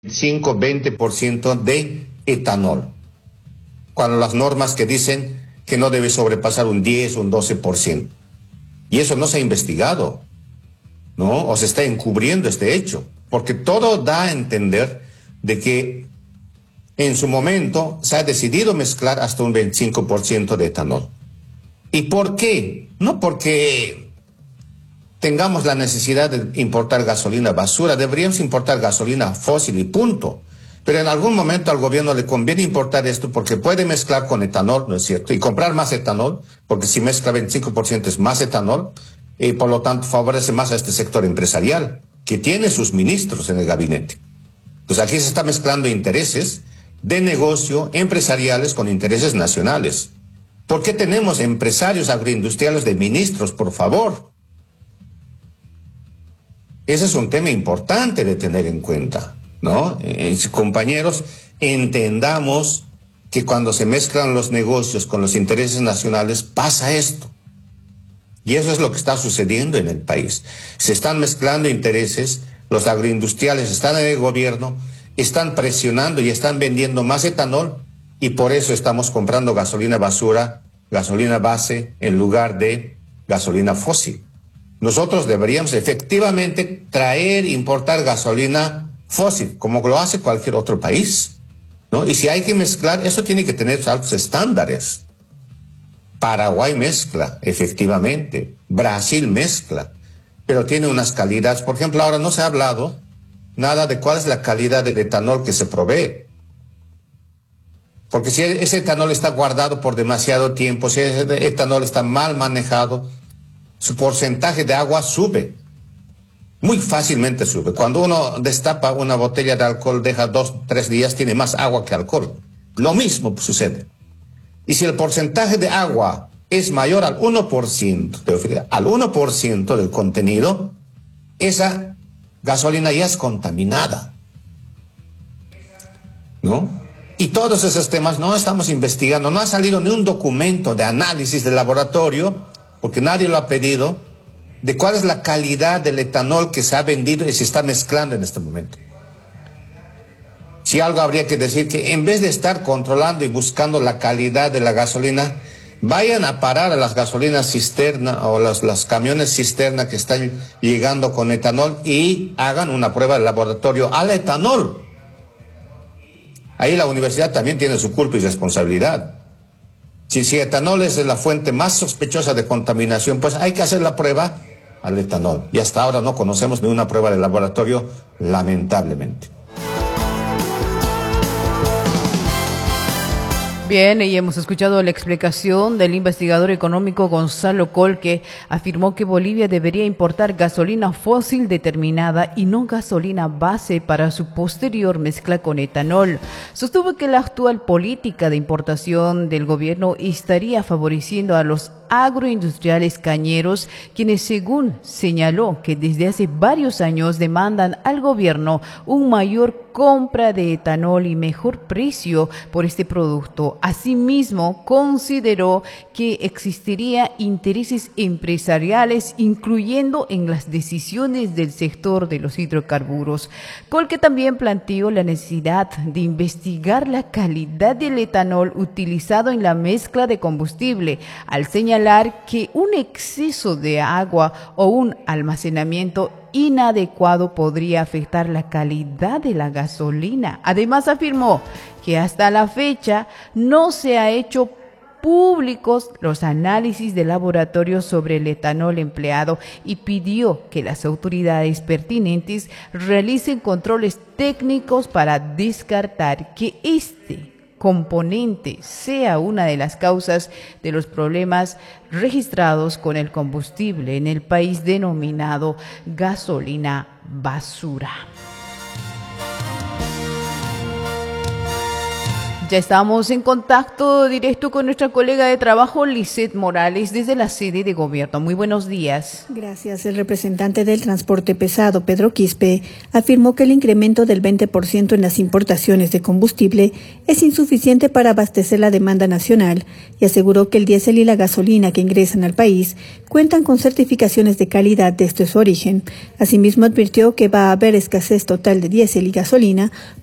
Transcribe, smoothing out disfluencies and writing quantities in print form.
5-20% de etanol, cuando las normas que dicen que no debe sobrepasar un 10 o un 12%. Y eso no se ha investigado, ¿no? O se está encubriendo este hecho, porque todo da a entender de que en su momento se ha decidido mezclar hasta un 25% de etanol. ¿Y por qué? No porque tengamos la necesidad de importar gasolina basura, deberíamos importar gasolina fósil y punto. Pero en algún momento al gobierno le conviene importar esto porque puede mezclar con etanol, ¿no es cierto? Y comprar más etanol, porque si mezcla 25% es más etanol, y por lo tanto favorece más a este sector empresarial, que tiene sus ministros en el gabinete. Entonces aquí se está mezclando intereses de negocio empresariales con intereses nacionales. ¿Por qué tenemos empresarios agroindustriales de ministros, por favor? Ese es un tema importante de tener en cuenta, ¿no? Compañeros, entendamos que cuando se mezclan los negocios con los intereses nacionales pasa esto. Y eso es lo que está sucediendo en el país. Se están mezclando intereses, los agroindustriales están en el gobierno, están presionando y están vendiendo más etanol y por eso estamos comprando gasolina basura, gasolina base en lugar de gasolina fósil. Nosotros deberíamos efectivamente importar gasolina fósil, como lo hace cualquier otro país, ¿no? Y si hay que mezclar, eso tiene que tener altos estándares. Paraguay mezcla, efectivamente. Brasil mezcla, pero tiene unas calidades. Por ejemplo, ahora no se ha hablado nada de cuál es la calidad del etanol que se provee. Porque si ese etanol está guardado por demasiado tiempo, si ese etanol está mal manejado, su porcentaje de agua sube. Muy fácilmente sube. Cuando uno destapa una botella de alcohol, deja 2, 3 días, tiene más agua que alcohol. Lo mismo sucede. Y si el porcentaje de agua es mayor al 1%, al 1% del contenido, esa gasolina ya es contaminada, ¿no? Y todos esos temas no estamos investigando, no ha salido ni un documento de análisis de laboratorio, porque nadie lo ha pedido, de cuál es la calidad del etanol que se ha vendido y se está mezclando en este momento. Si algo habría que decir, que en vez de estar controlando y buscando la calidad de la gasolina, vayan a parar a las gasolinas cisterna o los camiones cisterna que están llegando con etanol y hagan una prueba de laboratorio al etanol. Ahí la universidad también tiene su culpa y responsabilidad. Si etanol es la fuente más sospechosa de contaminación, pues hay que hacer la prueba al etanol. Y hasta ahora no conocemos ni una prueba de laboratorio, lamentablemente. Bien, y hemos escuchado la explicación del investigador económico Gonzalo Coll, que afirmó que Bolivia debería importar gasolina fósil determinada y no gasolina base para su posterior mezcla con etanol. Sostuvo que la actual política de importación del gobierno estaría favoreciendo a los agroindustriales cañeros, quienes, según señaló, que desde hace varios años demandan al gobierno un mayor compra de etanol y mejor precio por este producto. Asimismo, consideró que existiría intereses empresariales, incluyendo en las decisiones del sector de los hidrocarburos, con el que también planteó la necesidad de investigar la calidad del etanol utilizado en la mezcla de combustible, al señalar que un exceso de agua o un almacenamiento inadecuado podría afectar la calidad de la gasolina. Además, afirmó que hasta la fecha no se ha hecho públicos los análisis de laboratorio sobre el etanol empleado y pidió que las autoridades pertinentes realicen controles técnicos para descartar que este componente sea una de las causas de los problemas registrados con el combustible en el país denominado gasolina basura. Ya estamos en contacto directo con nuestra colega de trabajo, Lisette Morales, desde la sede de gobierno. Muy buenos días. Gracias. El representante del transporte pesado, Pedro Quispe, afirmó que el incremento del 20% en las importaciones de combustible es insuficiente para abastecer la demanda nacional y aseguró que el diésel y la gasolina que ingresan al país cuentan con certificaciones de calidad desde su origen. Asimismo, advirtió que va a haber escasez total de diésel y gasolina,